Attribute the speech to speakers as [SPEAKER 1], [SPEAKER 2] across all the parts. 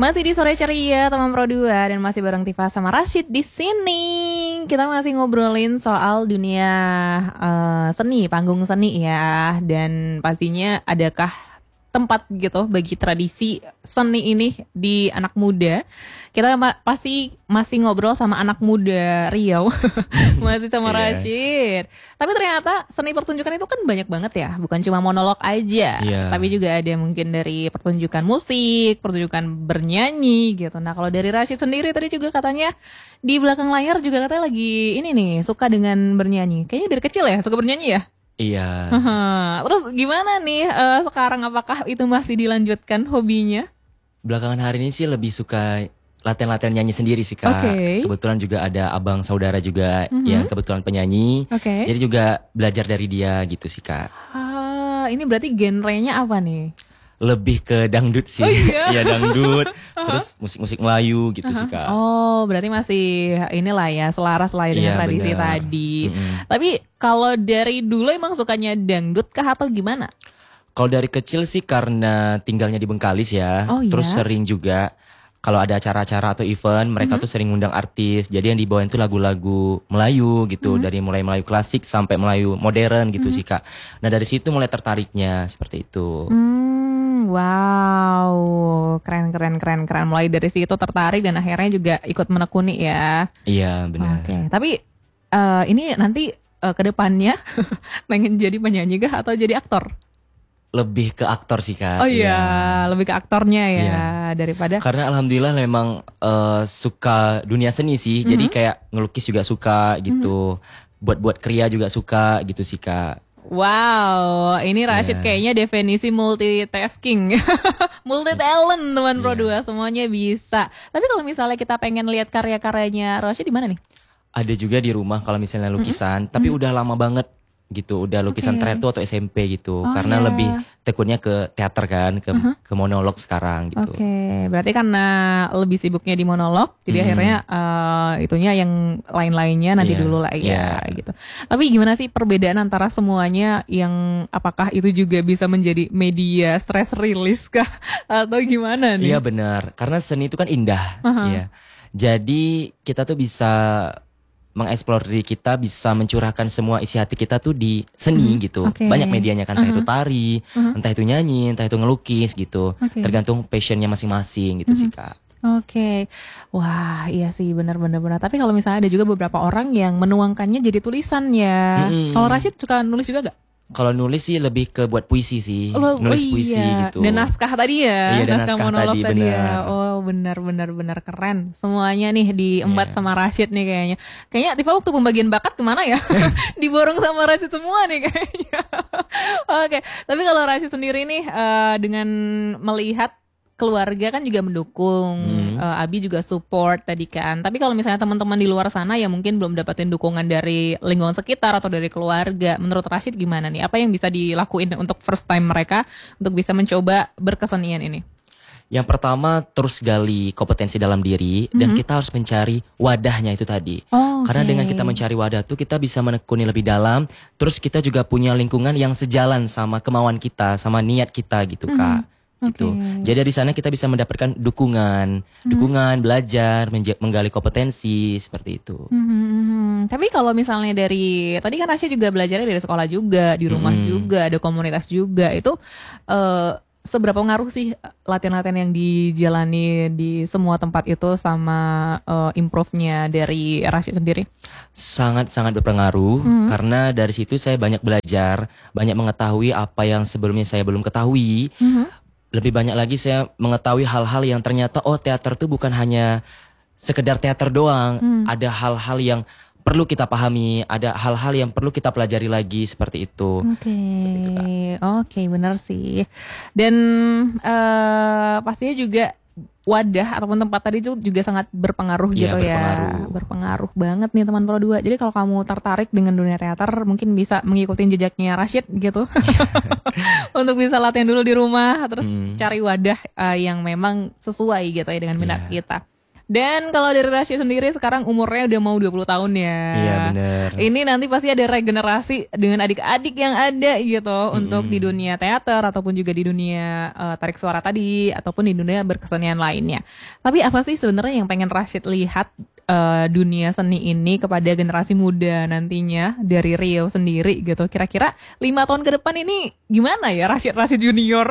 [SPEAKER 1] Masih di sore ceria teman Pro 2 dan masih bareng Tifa sama Rashid di sini. Kita masih ngobrolin soal dunia seni, panggung seni ya. Dan pastinya adakah tempat gitu bagi tradisi seni ini di anak muda. Kita pasti masih ngobrol sama anak muda Riau. Masih sama Rashid. Tapi ternyata seni pertunjukan itu kan banyak banget ya. Bukan cuma monolog aja. Tapi juga ada mungkin dari pertunjukan musik, pertunjukan bernyanyi gitu. Nah kalau dari Rashid sendiri tadi juga katanya di belakang layar juga katanya lagi ini nih suka dengan bernyanyi. Kayaknya dari kecil ya suka bernyanyi ya?
[SPEAKER 2] Iya.
[SPEAKER 1] Terus gimana nih sekarang, apakah itu masih dilanjutkan hobinya?
[SPEAKER 2] Belakangan hari ini sih lebih suka latihan-latihan nyanyi sendiri sih Kak. Kebetulan juga ada abang saudara juga yang kebetulan penyanyi. Jadi juga belajar dari dia gitu sih Kak.
[SPEAKER 1] Ini berarti genrenya apa nih?
[SPEAKER 2] Lebih ke dangdut sih.
[SPEAKER 1] Oh iya?
[SPEAKER 2] Iya dangdut. Terus musik-musik Melayu gitu sih Kak.
[SPEAKER 1] Oh berarti masih inilah ya, selaras lah ya dengan tradisi
[SPEAKER 2] bener.
[SPEAKER 1] tadi. Tapi kalau dari dulu emang sukanya dangdut kah atau gimana?
[SPEAKER 2] Kalau dari kecil sih karena tinggalnya di Bengkalis ya. Terus sering juga kalau ada acara-acara atau event mereka tuh sering ngundang artis. Jadi yang dibawain tuh lagu-lagu Melayu gitu. Dari mulai Melayu klasik sampai Melayu modern gitu sih Kak. Nah dari situ mulai tertariknya seperti itu.
[SPEAKER 1] Wow, keren. Mulai dari situ tertarik dan akhirnya juga ikut menekuni ya.
[SPEAKER 2] Iya benar.
[SPEAKER 1] Oke. Tapi ini nanti ke depannya pengen jadi penyanyi kah atau jadi aktor?
[SPEAKER 2] Lebih ke aktor sih Kak.
[SPEAKER 1] Oh iya, lebih ke aktornya ya daripada.
[SPEAKER 2] Karena alhamdulillah memang suka dunia seni sih. Jadi kayak ngelukis juga suka gitu. Buat kriya juga suka gitu sih Kak.
[SPEAKER 1] Wow, ini Rashid kayaknya definisi multitasking. Multi talent teman Pro 2, semuanya bisa. Tapi kalau misalnya kita pengen lihat karya-karyanya Rashid di mana nih?
[SPEAKER 2] Ada juga di rumah kalau misalnya lukisan, tapi udah lama banget gitu, udah lukisan terakhir tuh atau SMP gitu. Karena lebih tekunnya ke teater kan, ke monolog sekarang gitu.
[SPEAKER 1] Berarti karena lebih sibuknya di monolog, jadi akhirnya itunya yang lain-lainnya nanti dulu lah ya gitu. Tapi gimana sih perbedaan antara semuanya, yang apakah itu juga bisa menjadi media stress release kah atau gimana nih?
[SPEAKER 2] Iya benar, karena seni itu kan indah ya. Jadi kita tuh bisa mengeksplor diri kita, bisa mencurahkan semua isi hati kita tuh di seni gitu. Banyak medianya kan, entah itu tari, entah itu nyanyi, entah itu ngelukis gitu. Tergantung passionnya masing-masing gitu sih Kak.
[SPEAKER 1] Wah iya sih benar. Tapi kalau misalnya ada juga beberapa orang yang menuangkannya jadi tulisan ya. Kalau Rashid suka nulis juga gak?
[SPEAKER 2] Kalau nulis sih lebih ke buat puisi sih, nulis puisi gitu.
[SPEAKER 1] Dan naskah tadi ya,
[SPEAKER 2] dan
[SPEAKER 1] naskah monolog tadi
[SPEAKER 2] bener.
[SPEAKER 1] ya. Oh benar keren. Semuanya nih diembat sama Rashid nih kayaknya. Kayaknya Tifa waktu pembagian bakat kemana ya? Diborong sama Rashid semua nih kayaknya. Oke, tapi kalau Rashid sendiri nih dengan melihat keluarga kan juga mendukung, Abi juga support tadi kan. Tapi kalau misalnya teman-teman di luar sana yang mungkin belum dapetin dukungan dari lingkungan sekitar atau dari keluarga, menurut Rashid gimana nih? Apa yang bisa dilakuin untuk first time mereka untuk bisa mencoba berkesenian ini?
[SPEAKER 2] Yang pertama, terus gali kompetensi dalam diri dan kita harus mencari wadahnya itu tadi. Karena dengan kita mencari wadah tuh kita bisa menekuni lebih dalam. Terus kita juga punya lingkungan yang sejalan sama kemauan kita, sama niat kita gitu Kak. Gitu. Jadi dari sana kita bisa mendapatkan dukungan, belajar, menggali kompetensi seperti itu.
[SPEAKER 1] Tapi kalau misalnya dari tadi kan Rashid juga belajarnya dari sekolah juga, di rumah juga, ada komunitas juga, itu seberapa ngaruh sih latihan-latihan yang dijalani di semua tempat itu sama improve-nya dari Rashid sendiri?
[SPEAKER 2] Sangat-sangat berpengaruh karena dari situ saya banyak belajar, banyak mengetahui apa yang sebelumnya saya belum ketahui. Lebih banyak lagi saya mengetahui hal-hal yang ternyata teater tuh bukan hanya sekedar teater doang. Ada hal-hal yang perlu kita pahami, ada hal-hal yang perlu kita pelajari lagi seperti itu.
[SPEAKER 1] Oke, benar sih. Dan pastinya juga wadah ataupun tempat tadi itu juga sangat berpengaruh gitu ya. Berpengaruh banget nih teman Pro 2. Jadi kalau kamu tertarik dengan dunia teater, mungkin bisa mengikuti jejaknya Rashid gitu. Untuk bisa latihan dulu di rumah, terus cari wadah yang memang sesuai gitu ya dengan minat kita. Dan kalau dari Rashid sendiri sekarang umurnya udah mau 20 tahun ya.
[SPEAKER 2] Iya benar.
[SPEAKER 1] Ini nanti pasti ada regenerasi dengan adik-adik yang ada gitu untuk di dunia teater ataupun juga di dunia tarik suara tadi ataupun di dunia berkesenian lainnya. Tapi apa sih sebenarnya yang pengen Rashid lihat dunia seni ini kepada generasi muda nantinya dari Rio sendiri gitu. Kira-kira 5 tahun ke depan ini gimana ya Rashid Junior?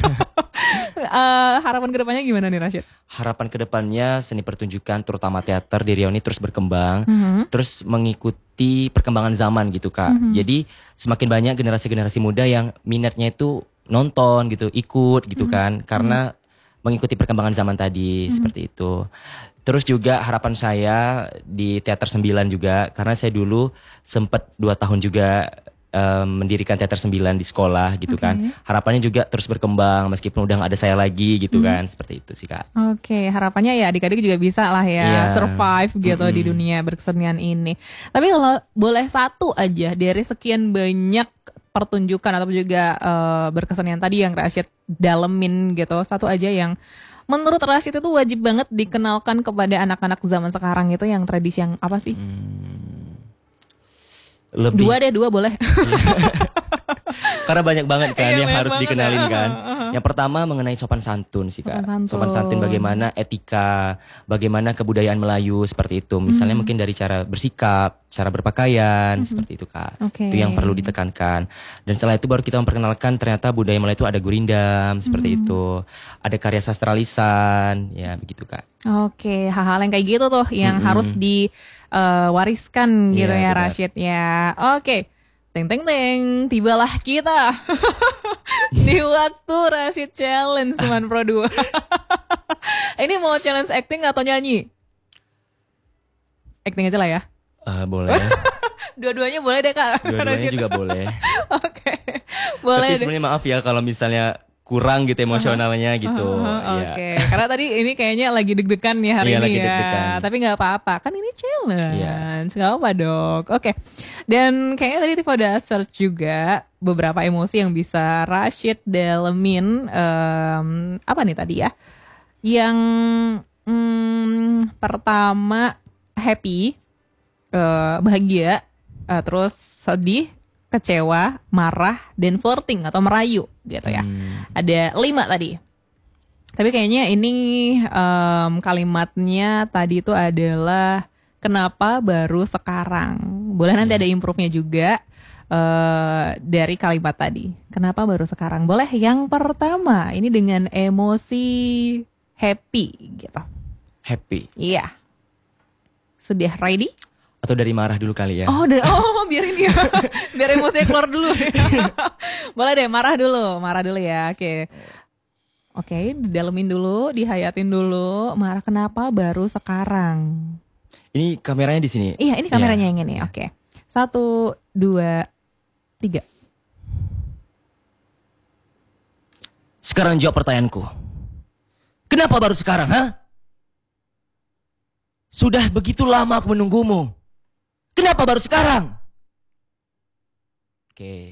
[SPEAKER 1] Harapan ke depannya gimana nih Rashid?
[SPEAKER 2] Harapan ke depannya seni pertunjukan terutama teater di Riau ini terus berkembang, terus mengikuti perkembangan zaman gitu Kak. Jadi semakin banyak generasi-generasi muda yang minatnya itu nonton gitu, ikut gitu kan, karena mengikuti perkembangan zaman tadi seperti itu. Terus juga harapan saya di Teater 9 juga, karena saya dulu sempat 2 tahun juga mendirikan Teater 9 di sekolah gitu kan. Harapannya juga terus berkembang meskipun udah gak ada saya lagi gitu kan. Seperti itu sih Kak.
[SPEAKER 1] Oke, harapannya ya adik-adik juga bisa lah ya survive gitu di dunia berkesenian ini. Tapi kalau boleh satu aja dari sekian banyak pertunjukan atau juga berkesenian tadi yang Rashid dalemin gitu, satu aja yang menurut Rashid itu wajib banget dikenalkan kepada anak-anak zaman sekarang itu yang tradisi yang apa sih?
[SPEAKER 2] Lebih.
[SPEAKER 1] Dua boleh.
[SPEAKER 2] Karena banyak banget kan yang harus
[SPEAKER 1] banget
[SPEAKER 2] dikenalin
[SPEAKER 1] ya.
[SPEAKER 2] kan. Yang pertama mengenai sopan santun sih Kak.
[SPEAKER 1] Sopan
[SPEAKER 2] Sopan santun bagaimana etika, bagaimana kebudayaan Melayu seperti itu. Misalnya mungkin dari cara bersikap, cara berpakaian, seperti itu Kak. Itu yang perlu ditekankan. Dan setelah itu baru kita memperkenalkan ternyata budaya Melayu itu ada gurindam, seperti itu. Ada karya sastra lisan, ya begitu Kak.
[SPEAKER 1] Oke, hal-hal yang kayak gitu tuh yang harus diwariskan gitu ya
[SPEAKER 2] benar.
[SPEAKER 1] Rashid ya. Oke. Teng teng teng, tibalah kita di waktu Rashid Challenge teman Pro 2. Ini mau challenge acting atau nyanyi? Acting aja lah ya.
[SPEAKER 2] Boleh.
[SPEAKER 1] Dua-duanya boleh deh Kak.
[SPEAKER 2] Dua-duanya juga boleh.
[SPEAKER 1] Oke. Boleh.
[SPEAKER 2] Tapi sebenarnya maaf ya kalau misalnya kurang gitu emosionalnya gitu.
[SPEAKER 1] Oke. Karena tadi ini kayaknya lagi deg-degan nih hari ini
[SPEAKER 2] lagi
[SPEAKER 1] ya.
[SPEAKER 2] deg-degan.
[SPEAKER 1] Tapi nggak apa-apa, kan ini challenge. Nggak apa dok. Oke. Dan kayaknya tadi Tifa udah search juga beberapa emosi yang bisa Rashid dalemin. Apa nih tadi ya? Yang pertama happy, bahagia, terus sedih, kecewa, marah, dan flirting atau merayu gitu ya. Ada 5 tadi. Tapi kayaknya ini kalimatnya tadi itu adalah kenapa baru sekarang. Boleh nanti ada improve-nya juga dari kalimat tadi. Kenapa baru sekarang? Boleh yang pertama ini dengan emosi happy gitu.
[SPEAKER 2] Happy.
[SPEAKER 1] Iya. Sudah ready?
[SPEAKER 2] Atau dari marah dulu kali ya.
[SPEAKER 1] Biarin dia. Biar emosinya keluar dulu. Boleh deh, marah dulu ya. Oke, didalemin dulu, dihayatin dulu. Marah kenapa baru sekarang?
[SPEAKER 2] Ini kameranya di sini.
[SPEAKER 1] Iya, ini kameranya yang ini. Oke. 1, 2, 3.
[SPEAKER 2] Sekarang jawab pertanyaanku. Kenapa baru sekarang, ha? Sudah begitu lama aku menunggumu. Kenapa baru sekarang? Oke.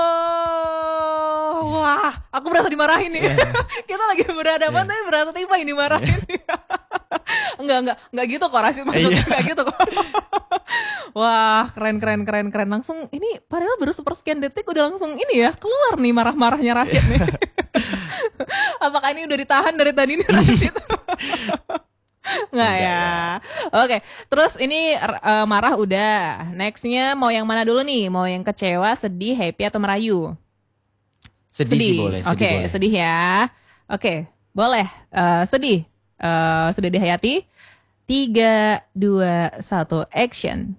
[SPEAKER 1] Wah, aku berasa dimarahin nih. Kita lagi berhadapan tapi berasa Tifa ini dimarahin. Enggak gitu kok Rashid maksudnya, enggak gitu kok. Wah, keren. Langsung ini padahal baru sepersekian detik udah langsung ini ya, keluar nih marah-marahnya Rashid nih. Apakah ini udah ditahan dari tadi nih Rashid? Nggak ya. Oke, terus ini marah udah. Nextnya mau yang mana dulu nih? Mau yang kecewa, sedih, happy atau merayu?
[SPEAKER 2] Sedih sih boleh.
[SPEAKER 1] Oke, sedih ya. Oke, boleh. Sedih. Sudah dihayati. 3, 2, 1, action.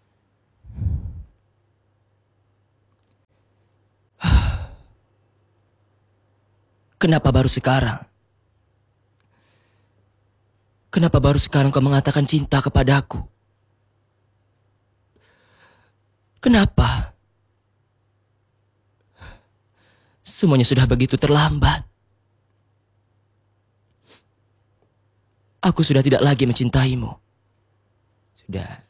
[SPEAKER 2] Kenapa baru sekarang? Kenapa baru sekarang kau mengatakan cinta kepadaku? Kenapa? Semuanya sudah begitu terlambat. Aku sudah tidak lagi mencintaimu. Sudah.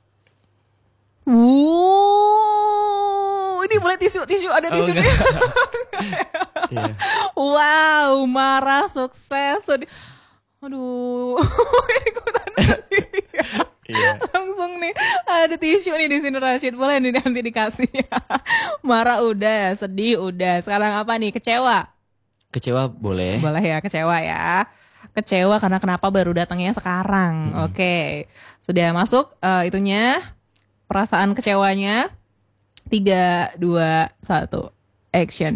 [SPEAKER 1] Ini boleh tisu, ada tisunya. Wow, marah, sukses, sedih. Aduh, ikutan sedih.
[SPEAKER 2] Iya.
[SPEAKER 1] Langsung nih ada tisu nih di sini Rashid, boleh nih nanti dikasih. Marah udah, sedih udah. Sekarang apa nih? Kecewa.
[SPEAKER 2] Kecewa boleh.
[SPEAKER 1] Boleh ya, kecewa ya. Kecewa karena kenapa baru datangnya sekarang. Oke. Sudah masuk itunya, perasaan kecewanya. 3, 2, 1. Action.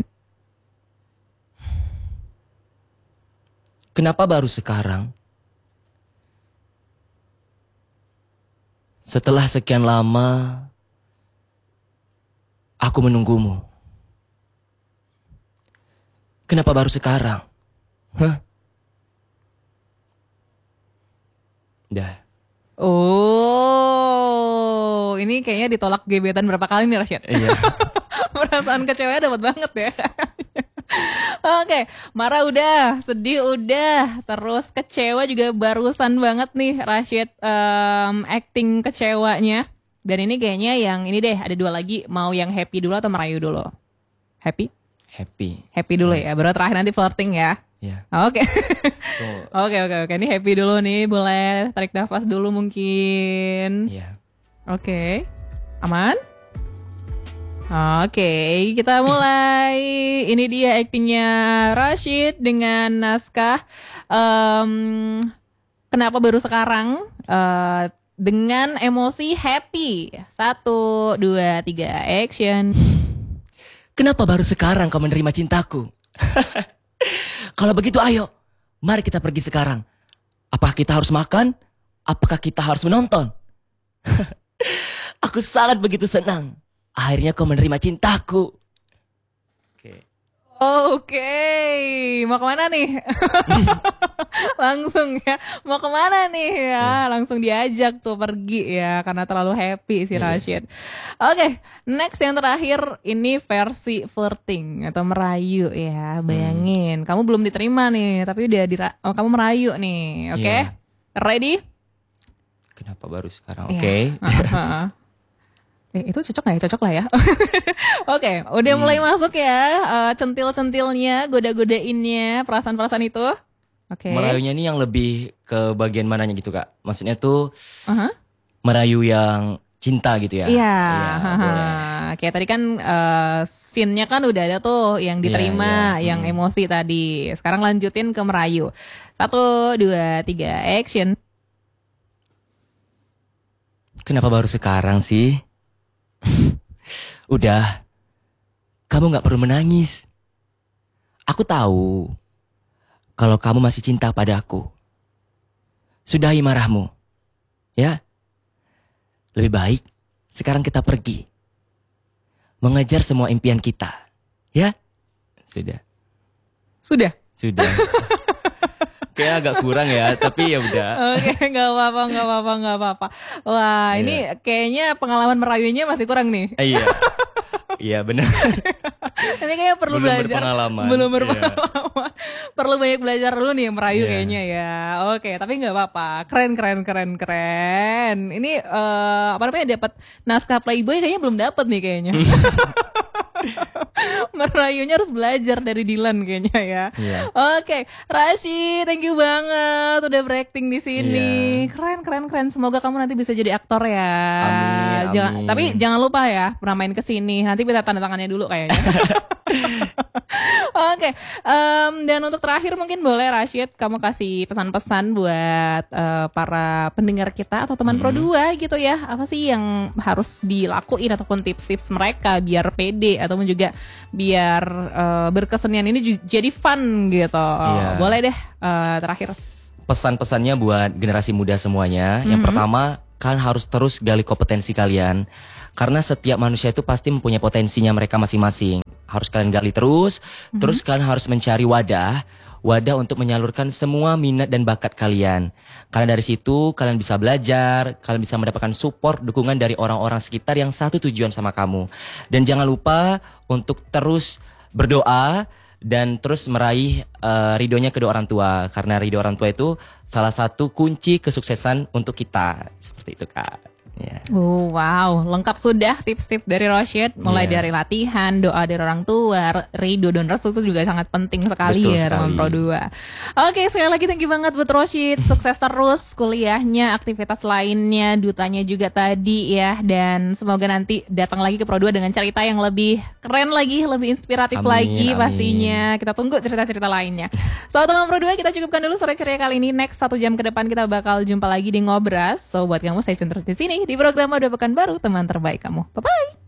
[SPEAKER 2] Kenapa baru sekarang? Setelah sekian lama, aku menunggumu. Kenapa baru sekarang? Hah? Dah.
[SPEAKER 1] Oh, ini kayaknya ditolak gebetan berapa kali nih Rashid?
[SPEAKER 2] Iya.
[SPEAKER 1] Perasaan kecewanya dapat banget ya. Oke, marah udah, sedih udah, terus kecewa juga barusan banget nih Rashid acting kecewanya. Dan ini kayaknya yang ini deh, ada 2 lagi, mau yang happy dulu atau merayu dulu? Happy?
[SPEAKER 2] Happy.
[SPEAKER 1] Happy dulu ya, baru terakhir nanti flirting ya.
[SPEAKER 2] Ya.
[SPEAKER 1] Oke. Oke. Ini happy dulu nih, boleh tarik nafas dulu mungkin.
[SPEAKER 2] Iya.
[SPEAKER 1] Oke. Aman? Oke, kita mulai. Ini dia aktingnya Rashid dengan naskah kenapa baru sekarang dengan emosi happy. 1, 2, 3, action.
[SPEAKER 2] Kenapa baru sekarang kau menerima cintaku? Kalau begitu ayo, mari kita pergi sekarang. Apakah kita harus makan? Apakah kita harus menonton? Aku sangat begitu senang. Akhirnya kau menerima cintaku.
[SPEAKER 1] Oke, mau kemana nih? Langsung ya, mau kemana nih ya? Langsung diajak tuh pergi ya, karena terlalu happy si Rashid. Oke, next yang terakhir ini versi flirting atau merayu ya. Bayangin, kamu belum diterima nih, tapi udah kamu merayu nih. Oke, ready?
[SPEAKER 2] Kenapa baru sekarang? Oke.
[SPEAKER 1] Itu cocok gak ya? Cocok lah ya. Oke, udah mulai masuk ya centil-centilnya, goda-godainnya, perasaan-perasaan itu. Oke.
[SPEAKER 2] Merayunya ini yang lebih ke bagian mananya gitu Kak? Maksudnya tuh merayu yang cinta gitu ya?
[SPEAKER 1] Iya.
[SPEAKER 2] Boleh.
[SPEAKER 1] Kayak tadi kan scene-nya kan udah ada tuh yang diterima, yang emosi tadi. Sekarang lanjutin ke merayu. 1, 2, 3, action.
[SPEAKER 2] Kenapa baru sekarang sih? Udah, kamu gak perlu menangis. Aku tahu kalau kamu masih cinta padaku. Sudahi marahmu, ya. Lebih baik sekarang kita pergi, mengejar semua impian kita, ya. Sudah. Kayak agak kurang ya, tapi ya udah.
[SPEAKER 1] Oke, nggak apa-apa. Wah, ini kayaknya pengalaman merayunya masih kurang nih.
[SPEAKER 2] Iya benar.
[SPEAKER 1] Ini kayaknya perlu belajar. Belum berpengalaman. Perlu banyak belajar dulu nih merayu kayaknya ya. Oke, tapi nggak apa-apa. Keren. Ini apa namanya, dapat naskah Playboy kayaknya belum dapat nih kayaknya. Merayunya harus belajar dari Dilan kayaknya ya. Oke, Rashid, thank you banget udah berakting di sini. Keren. Semoga kamu nanti bisa jadi aktor ya.
[SPEAKER 2] Amin.
[SPEAKER 1] Tapi jangan lupa ya, pernah main ke sini. Nanti minta tanda tangannya dulu kayaknya. Oke, dan untuk terakhir mungkin boleh Rashid kamu kasih pesan-pesan buat para pendengar kita atau teman Pro 2 gitu ya. Apa sih yang harus dilakuin ataupun tips-tips mereka biar pede ataupun juga biar berkesenian ini jadi fun gitu. Boleh deh terakhir.
[SPEAKER 2] Pesan-pesannya buat generasi muda semuanya. Yang pertama, kalian harus terus gali kompetensi kalian. Karena setiap manusia itu pasti mempunyai potensinya mereka masing-masing. Harus kalian gali terus kalian harus mencari wadah untuk menyalurkan semua minat dan bakat kalian. Karena dari situ kalian bisa belajar, kalian bisa mendapatkan support, dukungan dari orang-orang sekitar yang satu tujuan sama kamu. Dan jangan lupa untuk terus berdoa dan terus meraih ridhonya kedua orang tua. Karena ridho orang tua itu salah satu kunci kesuksesan untuk kita. Seperti itu Kak. Yeah.
[SPEAKER 1] Wow, lengkap sudah tips-tips dari Rosyid, mulai dari latihan, doa dari orang tua, ridho dan restu itu juga sangat penting sekali. Betul ya teman Pro 2. Oke, sekali lagi thank you banget buat Rosyid, sukses terus kuliahnya, aktivitas lainnya, dutanya juga tadi ya, dan semoga nanti datang lagi ke Pro 2 dengan cerita yang lebih keren lagi, lebih inspiratif lagi pastinya. Kita tunggu cerita-cerita lainnya. So teman Pro 2, kita cukupkan dulu sore ceria kali ini. Next 1 jam ke depan kita bakal jumpa lagi di Ngobras. So buat kamu stay tune terus di sini di program Mode Pekan Baru, teman terbaik kamu. Bye-bye.